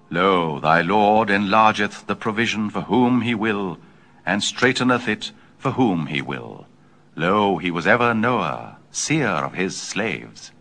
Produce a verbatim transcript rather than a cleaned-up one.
Lo, thy Lord enlargeth the provision for whom he will, and straiteneth it for whom he will. Lo, he was ever knower, seer of his slaves.